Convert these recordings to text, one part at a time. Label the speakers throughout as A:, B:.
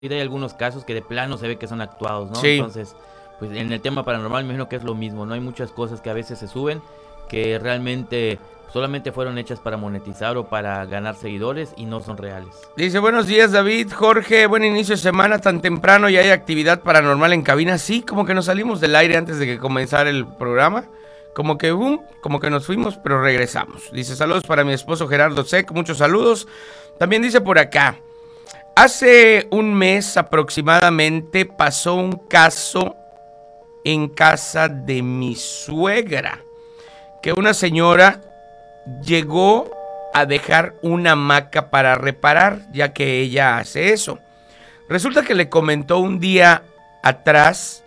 A: hay algunos casos que de plano se ve que son actuados, ¿no?
B: Sí.
A: Entonces, pues en el tema paranormal me imagino que es lo mismo, ¿no? Hay muchas cosas que a veces se suben que realmente solamente fueron hechas para monetizar o para ganar seguidores y no son reales.
B: Dice, buenos días David, Jorge, buen inicio de semana, tan temprano y hay actividad paranormal en cabina. Sí, como que nos salimos del aire antes de que comenzara el programa. Como que nos fuimos, pero regresamos. Dice, saludos para mi esposo Gerardo Sec, muchos saludos. También dice por acá, hace un mes aproximadamente pasó un caso en casa de mi suegra, que una señora llegó a dejar una hamaca para reparar, ya que ella hace eso. Resulta que le comentó un día atrás,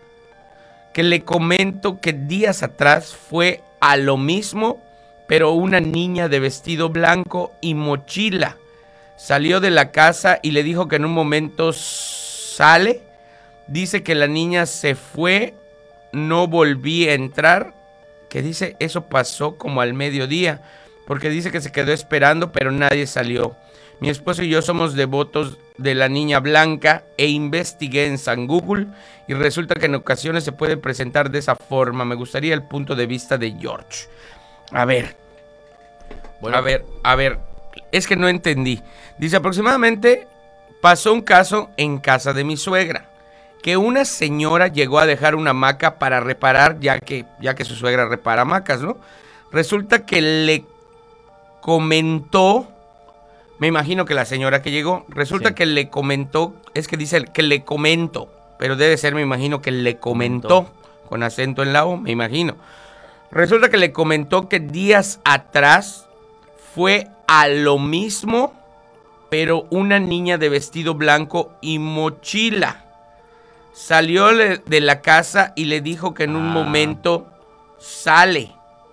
B: días atrás fue a lo mismo, pero una niña de vestido blanco y mochila. Salió de la casa y le dijo que en un momento sale. Dice que la niña se fue, no volví a entrar, que dice eso pasó como al mediodía, porque dice que se quedó esperando, pero nadie salió. Mi esposo y yo somos devotos de la niña blanca e investigué en San Google y resulta que en ocasiones se puede presentar de esa forma. Me gustaría el punto de vista de George. A ver, bueno. a ver, es que no entendí. Dice, aproximadamente pasó un caso en casa de mi suegra, que una señora llegó a dejar una hamaca para reparar, ya que su suegra repara hamacas, ¿no? Resulta que le comentó, me imagino que la señora que llegó, resulta que le comentó, es que dice que le comento, pero debe ser, me imagino que le comentó, con acento en la O, me imagino. Resulta que le comentó que días atrás fue a lo mismo, pero una niña de vestido blanco y mochila. Salió de la casa y le dijo que en un momento sale.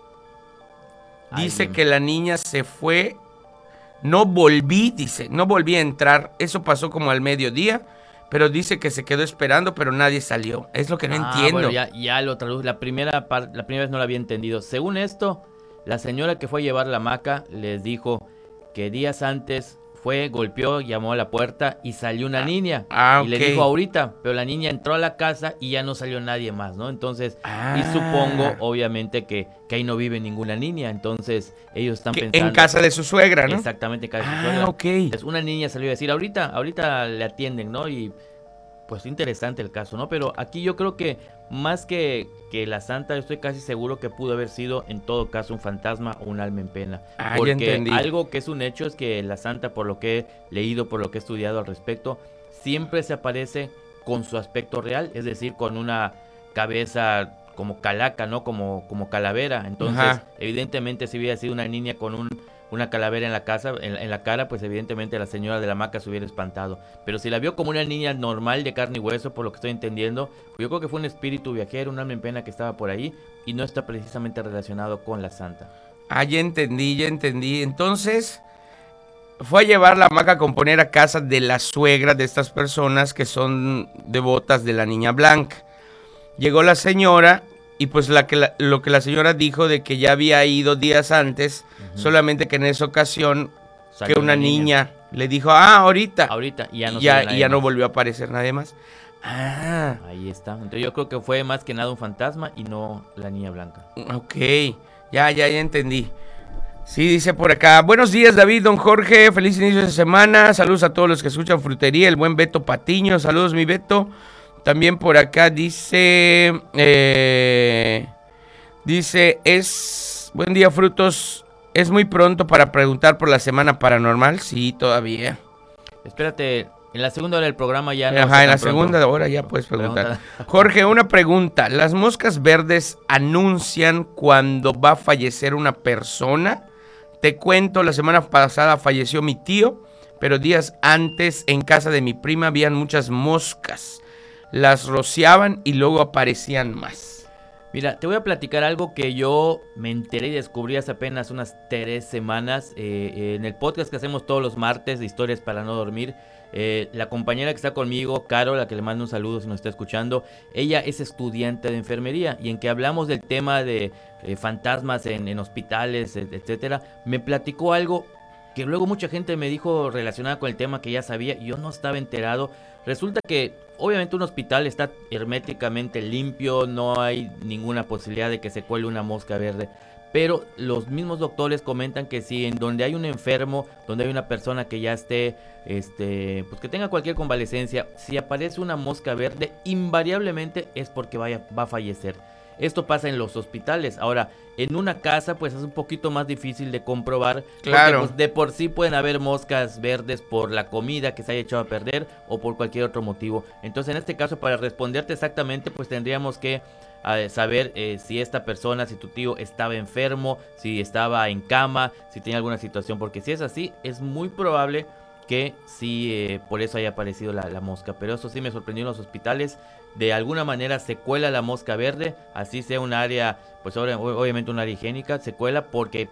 B: Dice que la niña se fue. No volví a entrar. Eso pasó como al mediodía. Pero dice que se quedó esperando, pero nadie salió. Es lo que no entiendo.
A: Bueno, ya lo traduzco. La primera vez no la había entendido. Según esto, la señora que fue a llevar la hamaca les dijo que días antes fue, golpeó, llamó a la puerta y salió una niña. Y le dijo ahorita, pero la niña entró a la casa y ya no salió nadie más, ¿no? Entonces, y supongo, obviamente, que ahí no vive ninguna niña. Entonces, ellos están pensando...
B: En casa de su suegra, ¿no?
A: Exactamente, en casa de su suegra. Entonces, una niña salió a decir, ahorita le atienden, ¿no? Y pues interesante el caso, ¿no? Pero aquí yo creo que más que la santa, yo estoy casi seguro que pudo haber sido en todo caso un fantasma o un alma en pena. Porque algo que es un hecho es que la santa, por lo que he leído, por lo que he estudiado al respecto, siempre se aparece con su aspecto real, es decir, con una cabeza como calaca, ¿no? Como calavera. Entonces, evidentemente, si hubiera sido una niña con una calavera en la casa, en la cara, pues evidentemente la señora de la hamaca se hubiera espantado. Pero si la vio como una niña normal de carne y hueso, por lo que estoy entendiendo, pues yo creo que fue un espíritu viajero, un alma en pena que estaba por ahí y no está precisamente relacionado con la santa.
B: Ya entendí. Entonces, fue a llevar la hamaca a componer a casa de la suegra de estas personas que son devotas de la niña blanca. Llegó la señora y pues lo que la señora dijo de que ya había ido días antes, solamente que en esa ocasión salió que una niña le dijo, ahorita,
A: y
B: ya no volvió a aparecer nadie más.
A: Ahí está. Entonces yo creo que fue más que nada un fantasma y no la niña blanca.
B: Ok, ya entendí. Sí, dice por acá, buenos días David, don Jorge, feliz inicio de semana, saludos a todos los que escuchan Frutería, el buen Beto Patiño, saludos mi Beto. También por acá dice, buen día frutos, es muy pronto para preguntar por la semana paranormal, sí, todavía.
A: Espérate, en la segunda hora del programa ya no.
B: En la segunda hora ya puedes preguntar. Jorge, una pregunta, ¿las moscas verdes anuncian cuando va a fallecer una persona? Te cuento, la semana pasada falleció mi tío, pero días antes en casa de mi prima habían muchas moscas. Las rociaban y luego aparecían más.
A: Mira, te voy a platicar algo que yo me enteré y descubrí hace apenas unas 3 semanas en el podcast que hacemos todos los martes de Historias para no dormir. La compañera que está conmigo, Caro, la que le mando un saludo si nos está escuchando, ella es estudiante de enfermería y en que hablamos del tema de fantasmas en hospitales, etcétera, me platicó algo que luego mucha gente me dijo relacionada con el tema que ya sabía, y yo no estaba enterado. Resulta que obviamente un hospital está herméticamente limpio, no hay ninguna posibilidad de que se cuele una mosca verde. Pero los mismos doctores comentan que si en donde hay un enfermo, donde hay una persona que ya esté, pues que tenga cualquier convalecencia, si aparece una mosca verde, invariablemente es porque va a fallecer. Esto pasa en los hospitales. Ahora, en una casa, pues es un poquito más difícil de comprobar.
B: Claro.
A: Porque, pues, de por sí pueden haber moscas verdes por la comida que se haya echado a perder o por cualquier otro motivo. Entonces, en este caso, para responderte exactamente, pues tendríamos que saber si esta persona, si tu tío estaba enfermo, si estaba en cama, si tenía alguna situación. Porque si es así, es muy probable que sí, por eso haya aparecido la mosca. Pero eso sí me sorprendió en los hospitales. De alguna manera se cuela la mosca verde, así sea un área, pues obviamente un área higiénica, se cuela porque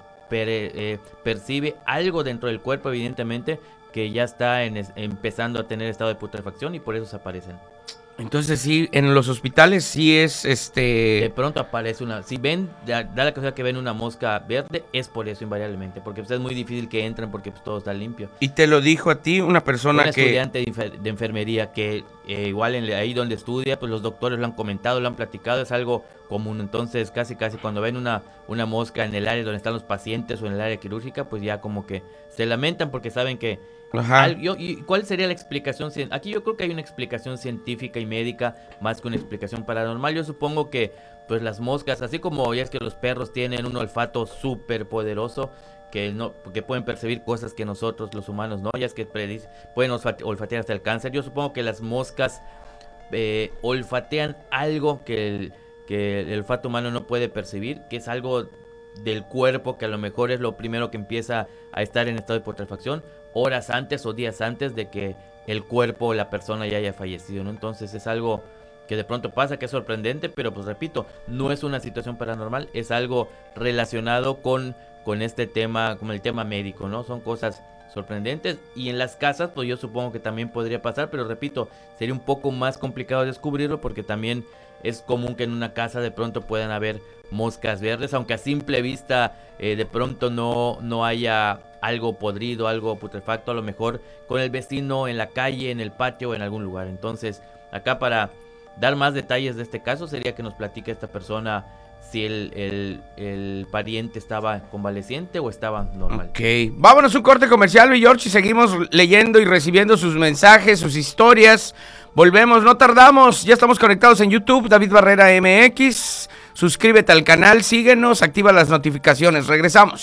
A: percibe algo dentro del cuerpo, evidentemente, que ya está empezando a tener estado de putrefacción, y por eso se aparecen.
B: Entonces sí, en los hospitales sí es
A: De pronto aparece una, si ven, da la casualidad que ven una mosca verde, es por eso invariablemente, porque pues, es muy difícil que entren porque pues, todo está limpio.
B: Y te lo dijo a ti una persona
A: Una
B: que...
A: estudiante de enfermería que igual ahí donde estudia, pues los doctores lo han comentado, lo han platicado, es algo común. Entonces casi cuando ven una mosca en el área donde están los pacientes o en el área quirúrgica, pues ya como que se lamentan porque saben que...
B: Ajá.
A: ¿Y cuál sería la explicación? Aquí yo creo que hay una explicación científica y médica más que una explicación paranormal. Yo supongo que pues las moscas, así como ya es que los perros tienen un olfato súper poderoso, que pueden percibir cosas que nosotros los humanos no, ya es que pueden olfatear hasta el cáncer. Yo supongo que las moscas olfatean algo que el olfato humano no puede percibir, que es algo del cuerpo que a lo mejor es lo primero que empieza a estar en estado de putrefacción horas antes o días antes de que el cuerpo o la persona ya haya fallecido, ¿no? Entonces es algo que de pronto pasa, que es sorprendente, pero pues repito, no es una situación paranormal, es algo relacionado con este tema, con el tema médico, ¿no? Son cosas sorprendentes, y en las casas pues yo supongo que también podría pasar, pero repito, sería un poco más complicado descubrirlo porque también es común que en una casa de pronto puedan haber moscas verdes, aunque a simple vista de pronto no haya algo podrido, algo putrefacto, a lo mejor con el vecino en la calle, en el patio o en algún lugar. Entonces, acá para dar más detalles de este caso sería que nos platique esta persona si el pariente estaba convaleciente o estaba normal.
B: Ok, vámonos a un corte comercial, mi George, y seguimos leyendo y recibiendo sus mensajes, sus historias. Volvemos, no tardamos, ya estamos conectados en YouTube, David Barrera MX. Suscríbete al canal, síguenos, activa las notificaciones, regresamos.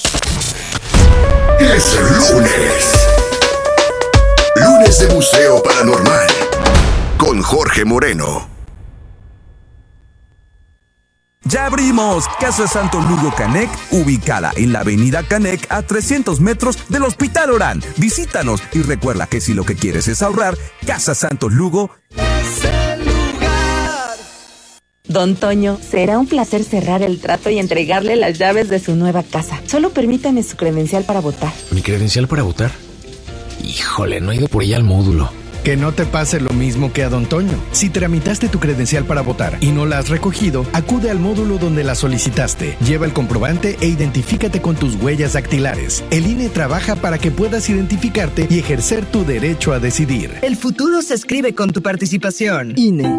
C: Es lunes. Lunes de Museo Paranormal con Jorge Moreno.
D: Ya abrimos Casa Santo Lugo Canec, ubicada en la avenida Canec a 300 metros del Hospital Orán. Visítanos y recuerda que si lo que quieres es ahorrar, Casa Santo Lugo es el lugar.
E: Don Toño, será un placer cerrar el trato y entregarle las llaves de su nueva casa. Solo permítame su credencial para votar.
F: ¿Mi credencial para votar? Híjole, no he ido por ella al módulo.
G: Que no te pase lo mismo que a Don Toño. Si tramitaste tu credencial para votar y no la has recogido, acude al módulo donde la solicitaste. Lleva el comprobante e identifícate con tus huellas dactilares. El INE trabaja para que puedas identificarte y ejercer tu derecho a decidir.
H: El futuro se escribe con tu participación.
E: INE.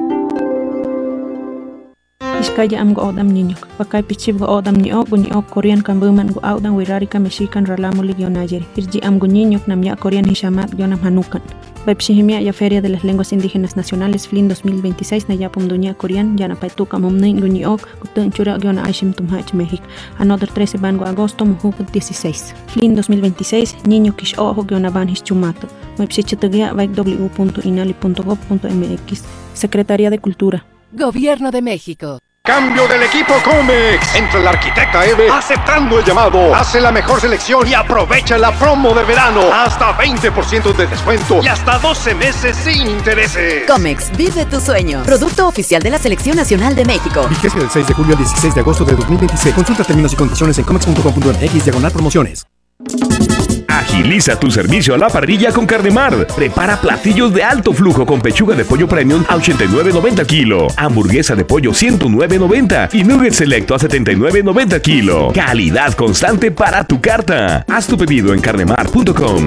I: Iskaya am go odam niño, pakai pichib go odam niño, Korean kan buman go odam wirarika mexican ralamulig yonayer. Irji am go niño nam ya Korean hishamat yonam hanukan. Baipshihimia ya Feria de las Lenguas Indígenas Nacionales FLIN 2026 na yapum dunia Korean yana paituka mumnin guniok gutun chura yona aishim tumhach México. Another 13 ban go agosto muhuk 16. FLIN 2026 niño kish ojo yona ban hischumato. Baipshichitugia baik w.inali.gov.mx. Secretaría de Cultura.
H: Gobierno de México.
J: Cambio del equipo Comex. Entra la arquitecta Eve aceptando el llamado. Hace la mejor selección y aprovecha la promo de verano. Hasta 20% de descuento y hasta 12 meses sin intereses.
H: Comex, vive tu sueño. Producto oficial de la Selección Nacional de México.
G: Vigencia del 6 de julio al 16 de agosto de 2026. Consulta términos y condiciones en comex.com.mx/promociones.
K: Agiliza tu servicio a la parrilla con Carnemar. Prepara platillos de alto flujo con pechuga de pollo premium a $89.90 kilo, hamburguesa de pollo $109.90 y nugget selecto a $79.90 kilo. Calidad constante para tu carta. Haz tu pedido en carnemar.com.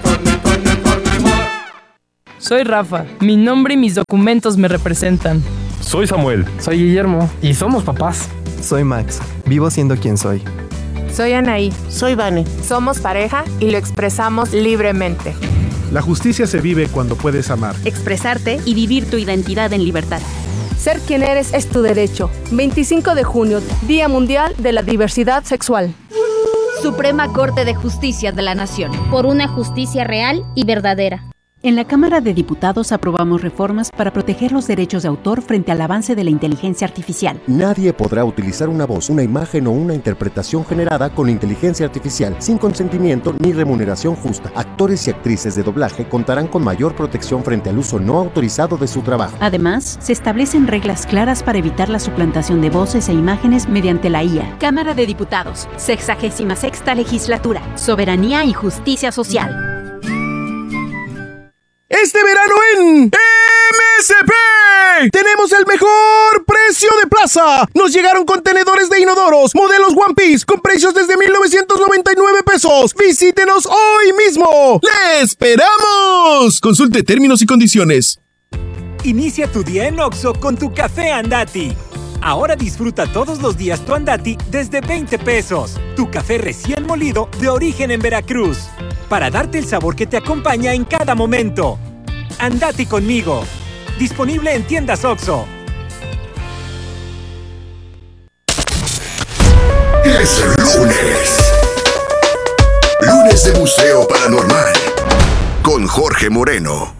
L: Soy Rafa. Mi nombre y mis documentos me representan.
M: Soy Samuel.
N: Soy Guillermo. Y somos papás.
O: Soy Max. Vivo siendo quien soy.
P: Soy Anaí.
Q: Soy Vane.
P: Somos pareja y lo expresamos libremente.
R: La justicia se vive cuando puedes amar,
H: expresarte y vivir tu identidad en libertad.
S: Ser quien eres es tu derecho. 25 de junio, Día Mundial de la Diversidad Sexual.
T: Suprema Corte de Justicia de la Nación.
U: Por una justicia real y verdadera.
H: En la Cámara de Diputados aprobamos reformas para proteger los derechos de autor frente al avance de la inteligencia artificial.
V: Nadie podrá utilizar una voz, una imagen o una interpretación generada con inteligencia artificial sin consentimiento ni remuneración justa. Actores y actrices de doblaje contarán con mayor protección frente al uso no autorizado de su trabajo.
H: Además, se establecen reglas claras para evitar la suplantación de voces e imágenes mediante la IA. Cámara de Diputados, 66ª Legislatura, Soberanía y Justicia Social.
W: Este verano en MSP tenemos el mejor precio de plaza. Nos llegaron contenedores de inodoros, modelos One Piece, con precios desde 1,999 pesos. Visítenos hoy mismo. ¡Le esperamos! Consulte términos y condiciones.
X: Inicia tu día en Oxxo con tu café Andati. Ahora disfruta todos los días tu Andati desde 20 pesos. Tu café recién molido de origen en Veracruz. Para darte el sabor que te acompaña en cada momento. Andati conmigo. Disponible en tiendas Oxxo.
C: Es lunes. Lunes de Museo Paranormal. Con Jorge Moreno.